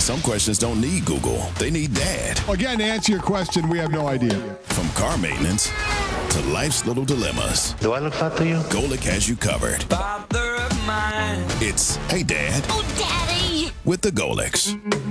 Some questions don't need Google. They need Dad. Again, to answer your question, we have no idea. From car maintenance to life's little dilemmas, Do I look hot to you? Golic has you covered. Father of mine. It's Hey Dad Oh, Daddy! with the Golics.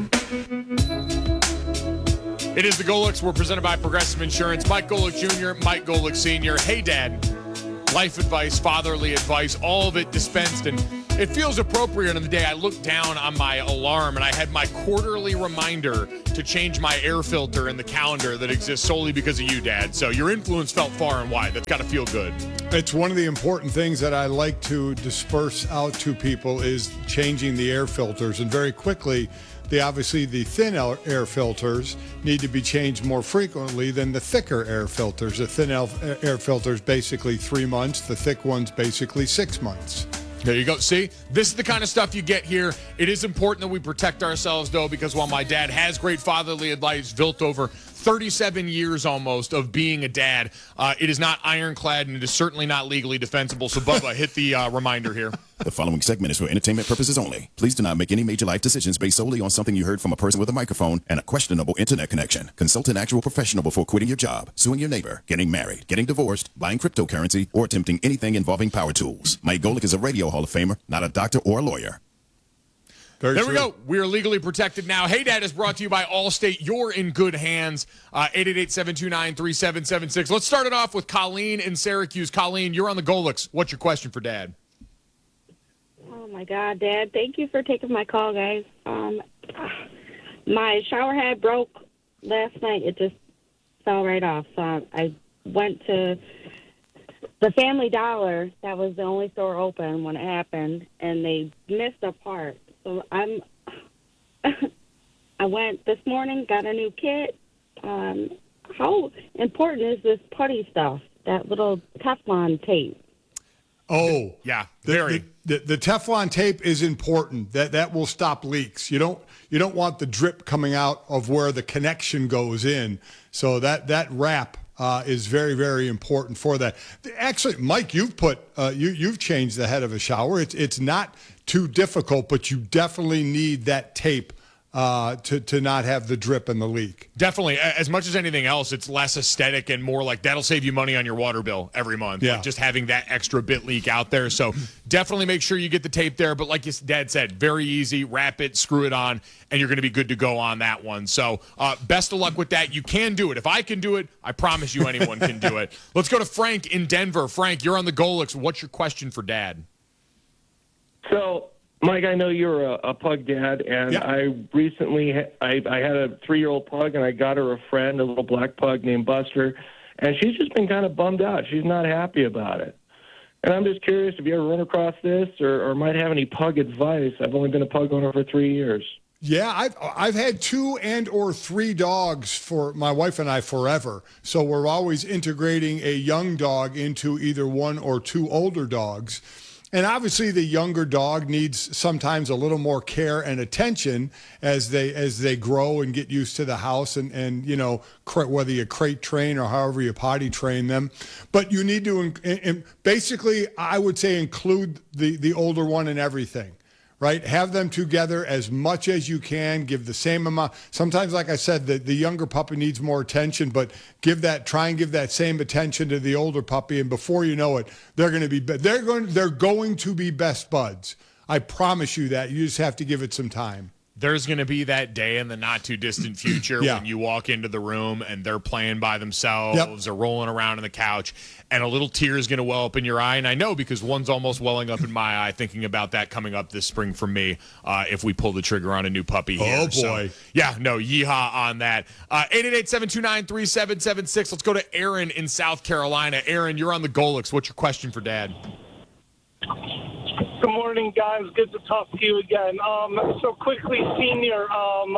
It is the Golics. We're presented by Progressive Insurance. Mike Golic Jr., Mike Golic Sr. Hey, Dad. Life advice, fatherly advice, all of it dispensed. And it feels appropriate on the day I looked down on my alarm and I had my quarterly reminder to change my air filter in the calendar that exists solely because of you, Dad. So your influence felt far and wide. That's got to feel good. It's one of the important things that I like to disperse out to people is changing the air filters. And very quickly, obviously the thin air filters need to be changed more frequently than the thicker air filters. The thin air filters basically 3 months. The thick ones basically 6 months. There you go. See, this is the kind of stuff you get here. It is important that we protect ourselves, though, because while my dad has great fatherly advice built over 37 years almost of being a dad, it is not ironclad and it is certainly not legally defensible. So, Bubba, hit the reminder here. The following segment is for entertainment purposes only. Please do not make any major life decisions based solely on something you heard from a person with a microphone and a questionable internet connection. Consult an actual professional before quitting your job, suing your neighbor, getting married, getting divorced, buying cryptocurrency, or attempting anything involving power tools. Mike Golic is a radio Hall of Famer, not a doctor or a lawyer. Very there true. we go. We are legally protected now. Hey, Dad is brought to you by Allstate. You're in good hands. 888-729-3776. Let's start it off with Colleen in Syracuse. Colleen, you're on the Golics. What's your question for Dad? Oh, my God, Dad. Thank you for taking my call, guys. My shower head broke last night. It just fell right off. So I went to the Family Dollar. That was the only store open when it happened, and they missed a part. So I went this morning, got a new kit. How important is this putty stuff, that little Teflon tape? Oh, Yeah, very. The Teflon tape is important. That will stop leaks. You don't want the drip coming out of where the connection goes in. So that wrap is very, very important for that. Actually, Mike, you've changed the head of a shower. It's not too difficult, but you definitely need that tape to not have the drip and the leak. Definitely. As much as anything else, it's less aesthetic and more like that'll save you money on your water bill every month. Yeah. Like just having that extra bit leak out there. So definitely make sure you get the tape there. But like your dad said, very easy. Wrap it, screw it on, and you're going to be good to go on that one. So best of luck with that. You can do it. If I can do it, I promise you anyone can do it. Let's go to Frank in Denver. Frank, you're on the Golics. What's your question for Dad? So, Mike, I know you're a pug dad, and Yeah. I recently I had a 3-year-old pug, and I got her a friend, a little black pug named Buster, and she's just been kind of bummed out. She's not happy about it. And I'm just curious if you ever run across this or might have any pug advice. I've only been a pug owner for 3 years. Yeah, I've had 2 and or 3 dogs for my wife and I forever. So we're always integrating a young dog into either 1 or 2 older dogs. And obviously the younger dog needs sometimes a little more care and attention as they grow and get used to the house and whether you crate train or however you potty train them. But you need to basically, I would say, include the older one in everything. Right? Have them together as much as you can. Give the same amount. Sometimes, like I said, the younger puppy needs more attention, but try and give that same attention to the older puppy, and before you know it, they're going to be best buds. I promise you that. You just have to give it some time. There's going to be that day in the not too distant future Yeah. when you walk into the room and they're playing by themselves Yep. or rolling around on the couch and a little tear is going to well up in your eye. And I know because one's almost welling up in my eye thinking about that coming up this spring for me if we pull the trigger on a new puppy here. Oh, boy. So, yeah, no, yeehaw on that. 888-729-3776. Let's go to Aaron in South Carolina. Aaron, you're on the Golics. What's your question for Dad? Good morning, guys. Good to talk to you again. So quickly, Senior, I'm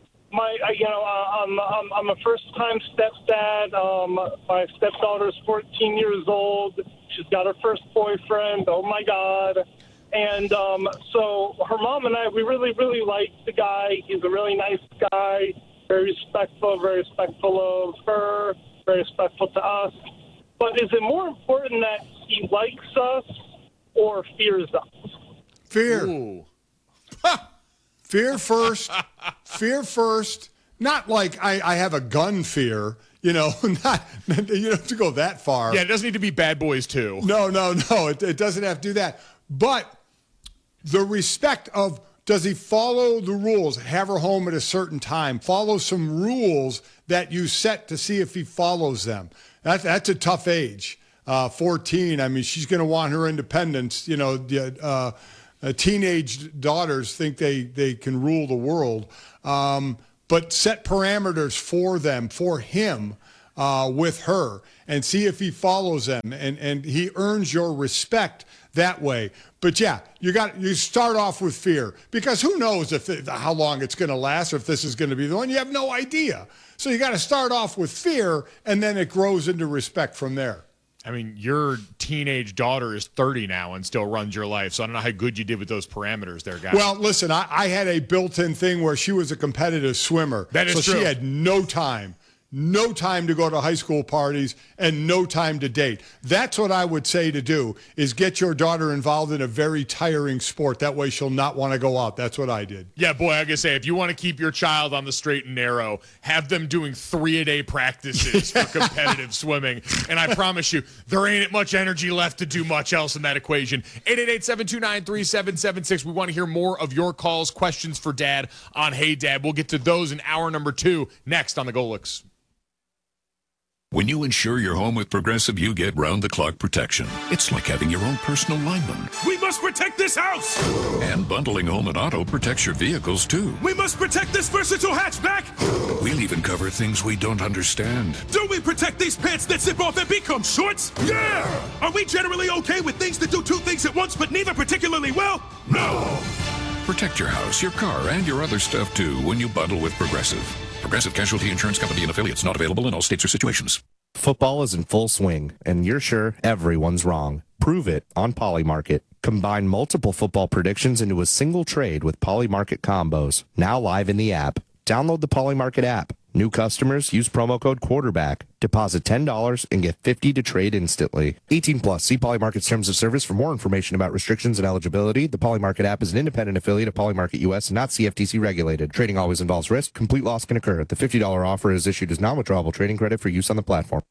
a first-time stepdad. My stepdaughter's 14 years old. She's got her first boyfriend. Oh my God! And so her mom and I, we really, really like the guy. He's a really nice guy. Very respectful of her. Very respectful to us. But is it more important that he likes us or fears us? Fear. Ooh. Fear first. fear first. Not like I have a gun fear, you know, not, you don't have to go that far. Yeah, it doesn't need to be Bad Boys 2. No. It doesn't have to do that. But the respect of, does he follow the rules? Have her home at a certain time. Follow some rules that you set to see if he follows them. That's a tough age. 14, I mean, she's going to want her independence. You know, teenage daughters think they can rule the world. But set parameters for them, for him, with her, and see if he follows them, and he earns your respect that way. But yeah, you start off with fear, because who knows how long it's going to last, or if this is going to be the one. You have no idea. So you got to start off with fear, and then it grows into respect from there. I mean, your teenage daughter is 30 now and still runs your life, so I don't know how good you did with those parameters there, guys. Well, listen, I had a built-in thing where she was a competitive swimmer. That is so true. She had no time to go to high school parties and no time to date. That's what I would say to do, is get your daughter involved in a very tiring sport. That way she'll not want to go out. That's what I did. Yeah, boy, I gotta say, if you want to keep your child on the straight and narrow, have them doing 3-a-day practices for competitive swimming. And I promise you, there ain't much energy left to do much else in that equation. 888-729-3776. We want to hear more of your calls, questions for Dad on Hey Dad. We'll get to those in hour number 2 next on the Golix. When you insure your home with Progressive, you get round-the-clock protection. It's like having your own personal lineman. We must protect this house! And bundling home and auto protects your vehicles, too. We must protect this versatile hatchback! We'll even cover things we don't understand. Do we protect these pants that zip off and become shorts? Yeah! Are we generally okay with things that do two things at once, but neither particularly well? No! Protect your house, your car, and your other stuff, too, when you bundle with Progressive. Progressive Casualty Insurance Company and affiliates, not available in all states or situations. Football is in full swing, and you're sure everyone's wrong. Prove it on Polymarket. Combine multiple football predictions into a single trade with Polymarket combos. Now live in the app. Download the Polymarket app. New customers use promo code quarterback. Deposit $10 and get $50 to trade instantly. 18 plus. See Polymarket's terms of service for more information about restrictions and eligibility. The Polymarket app is an independent affiliate of Polymarket US and not CFTC regulated. Trading always involves risk. Complete loss can occur. The $50 offer is issued as non-withdrawable trading credit for use on the platform.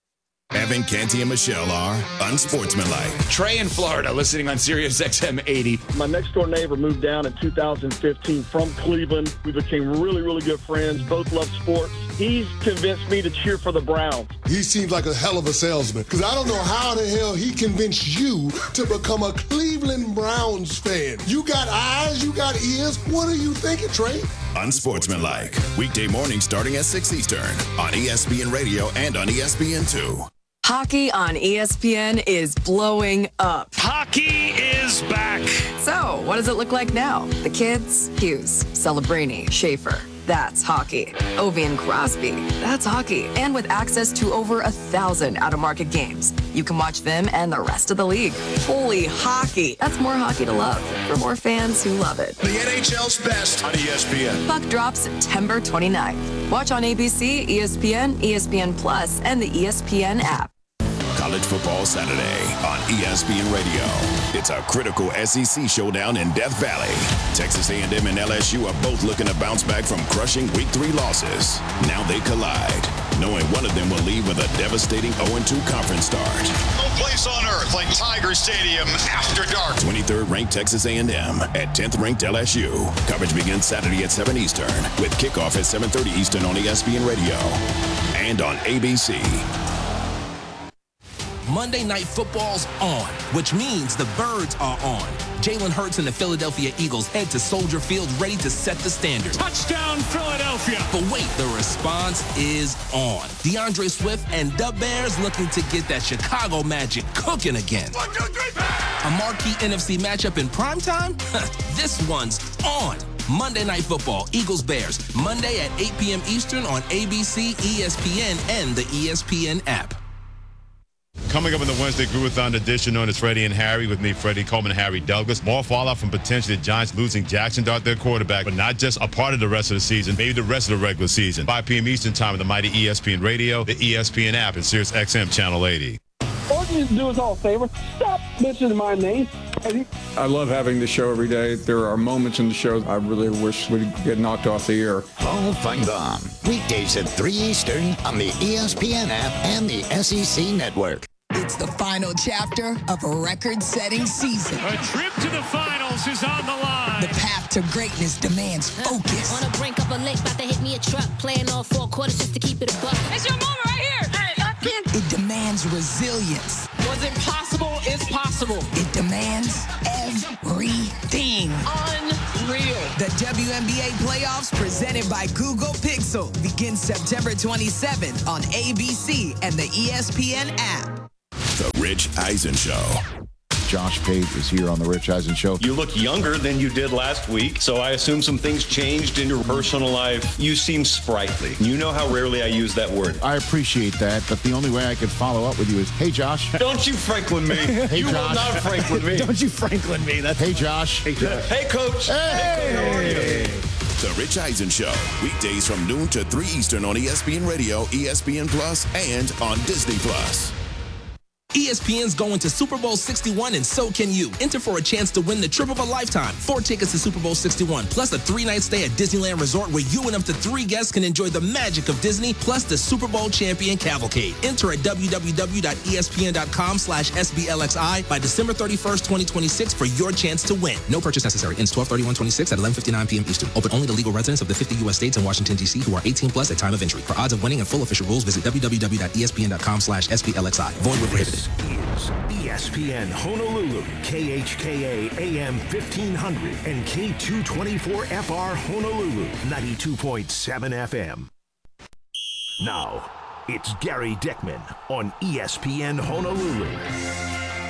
Evan, Canty, and Michelle are unsportsmanlike. Trey in Florida, listening on Sirius XM 80. My next door neighbor moved down in 2015 from Cleveland. We became really, really good friends. Both love sports. He's convinced me to cheer for the Browns. He seems like a hell of a salesman, because I don't know how the hell he convinced you to become a Cleveland Browns fan. You got eyes, you got ears. What are you thinking, Trey? Unsportsmanlike. Weekday mornings starting at 6 Eastern on ESPN Radio and on ESPN2. Hockey on ESPN is blowing up. Hockey is back. So, what does it look like now? The kids? Hughes, Celebrini, Schaefer. That's hockey. Ovi and Crosby. That's hockey. And with access to over 1,000 out-of-market games, you can watch them and the rest of the league. Holy hockey. That's more hockey to love for more fans who love it. The NHL's best on ESPN. Puck drops September 29th. Watch on ABC, ESPN, ESPN Plus, and the ESPN app. College Football Saturday on ESPN Radio. It's a critical SEC showdown in Death Valley. Texas A&M and LSU are both looking to bounce back from crushing Week 3 losses. Now they collide, knowing one of them will leave with a devastating 0-2 conference start. No place on earth like Tiger Stadium after dark. 23rd ranked Texas A&M at 10th ranked LSU. Coverage begins Saturday at 7 Eastern with kickoff at 7:30 Eastern on ESPN Radio and on ABC. Monday Night Football's on, which means the Birds are on. Jalen Hurts and the Philadelphia Eagles head to Soldier Field ready to set the standard. Touchdown, Philadelphia! But wait, the response is on. DeAndre Swift and the Bears looking to get that Chicago magic cooking again. 1, 2, 3, bang! A marquee NFC matchup in primetime? This one's on. Monday Night Football, Eagles-Bears, Monday at 8 p.m. Eastern on ABC, ESPN, and the ESPN app. Coming up in the Wednesday Groovathon edition known as Freddie and Harry, with me, Freddie Coleman and Harry Douglas. More fallout from potentially the Giants losing Jackson Dart, their quarterback, but not just a part of the rest of the season, maybe the rest of the regular season. 5 p.m. Eastern time on the mighty ESPN Radio, the ESPN app, and Sirius XM Channel 80. All you need to do is all a favor. Stop mentioning my name. I love having the show every day. There are moments in the show I really wish we'd get knocked off the air. Paul Feinbaum, weekdays at 3 Eastern on the ESPN app and the SEC Network. It's the final chapter of a record-setting season. A trip to the finals is on the line. The path to greatness demands focus. On the brink of a lake, about to hit me a truck. Playing all 4 quarters just to keep it a buck. It's your moment right here. It demands resilience. What's impossible is possible. It demands everything. Unreal. The WNBA playoffs presented by Google Pixel begins September 27th on ABC and the ESPN app. The Rich Eisen Show. Josh Pate is here on the Rich Eisen Show. You look younger than you did last week, so I assume some things changed in your personal life. You seem sprightly. You know how rarely I use that word. I appreciate that, but the only way I could follow up with you is, hey, Josh. Don't you Franklin me. Hey, you Josh. will not Franklin me. Don't you Franklin me. That's hey, Josh. Hey, Josh. Hey, Coach. Hey. How are you? The Rich Eisen Show. Weekdays from noon to 3 Eastern on ESPN Radio, ESPN Plus, and on Disney Plus. ESPN's going to Super Bowl 61, and so can you. Enter for a chance to win the trip of a lifetime. 4 tickets to Super Bowl 61, plus a 3-night stay at Disneyland Resort where you and up to 3 guests can enjoy the magic of Disney, plus the Super Bowl champion cavalcade. Enter at www.espn.com/SBLXI by December 31st, 2026 for your chance to win. No purchase necessary. Ends 12/31/26 at 11:59 p.m. Eastern. Open only to legal residents of the 50 U.S. states and Washington, D.C. who are 18 plus at time of entry. For odds of winning and full official rules, visit www.espn.com/SBLXI. Void where prohibited. Is ESPN Honolulu, KHKA AM 1500 and K224FR Honolulu, 92.7 FM. Now, it's Gary Dickman on ESPN Honolulu.